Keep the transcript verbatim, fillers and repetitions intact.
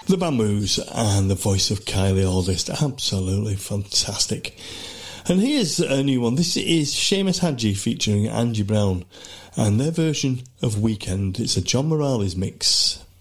The Bamboos and the voice of Kylie Aldist, absolutely fantastic. And here's a new one. This is Seamus Hadji featuring Angie Brown and their version of Weekend. It's a John Morales mix.